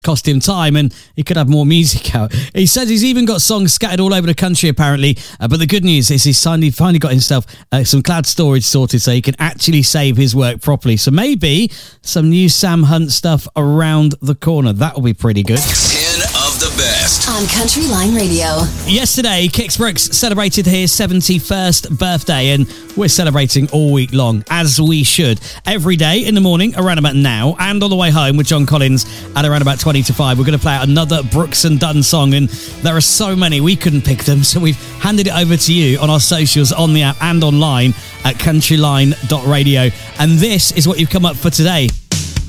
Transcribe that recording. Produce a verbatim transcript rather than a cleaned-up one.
cost him time and he could have more music out. He says he's even got songs scattered all over the country apparently, uh, but the good news is he's finally, finally got himself uh, some cloud storage sorted so he can actually save his work properly. So maybe some new Sam Hunt stuff around the corner. That'll be pretty good. ten of the best on Country Line Radio. Yesterday, Kix Brooks celebrated his seventy-first birthday, and we're celebrating all week long, as we should. Every day in the morning, around about now, and on the way home with John Collins at around about twenty to five, we're going to play out another Brooks and Dunn song, and there are so many, we couldn't pick them, so we've handed it over to you on our socials, on the app, and online at countryline dot radio. And this is what you've come up for today.